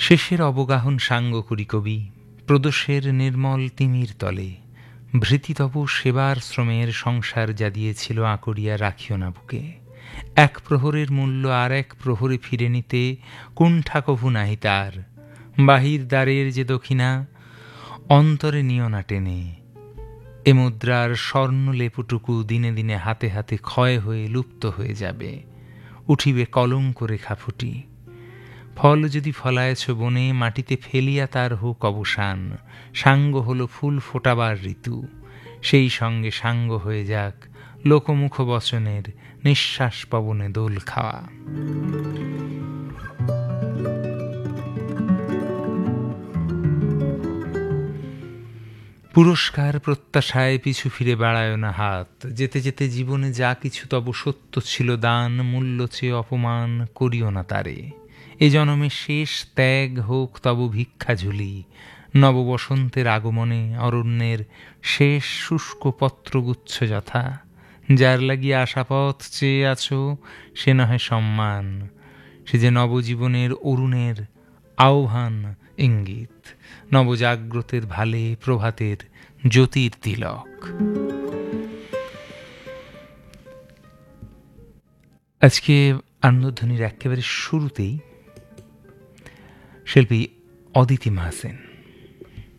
শেষের অবগাহন সাঙ্গ করি কবি, প্রদোষের নির্মল তিমির তলে ভৃতিতব সেবার শ্রমের সংসার যা দিয়েছিল আঁকড়িয়া রাখিও না বুকে। এক প্রহরের মূল্য আর এক প্রহরে ফিরে নিতে কুণ্ঠা কভু নাহি তার। বাহির দ্বারের যে দক্ষিণা অন্তরে নিও না টেনে, এ মুদ্রার স্বর্ণলেপুটুকু দিনে দিনে হাতে হাতে ক্ষয় হয়ে লুপ্ত হয়ে যাবে। উঠিবে কলঙ্ক রেখা ফুটি। ফল যদি ফলায়েছ বনে, মাটিতে ফেলিয়া তার হোক অবসান। সাঙ্গ হল ফুল ফোটাবার ঋতু, সেই সঙ্গে সাঙ্গ হয়ে যাক লোকমুখ বচনের নিঃশ্বাস পবনে দোল খাওয়া। পুরস্কার প্রত্যাশায় পিছু ফিরে বাড়ায় না হাত। যেতে যেতে জীবনে যা কিছু তব সত্য ছিল দান, মূল্য চেয়ে অপমান করিও না তারে। এ জনমে শেষ ত্যাগ হোক তব ভিক্ষা ঝুলি। নববসন্তের আগমনে অরণ্যের শেষ শুষ্ক পত্রগুচ্ছ যথা। যার লাগিয়া আশাপথ চেয়ে আছো সে নহে সম্মান, সে যে নবজীবনের অরুণের আহ্বান ইঙ্গিত, নবজাগ্রতের ভালে প্রভাতের জ্যোতির তিলক। আজকে আনন্দধ্বনির একেবারে শুরুতেই শিল্পী অদিতি মাহসেন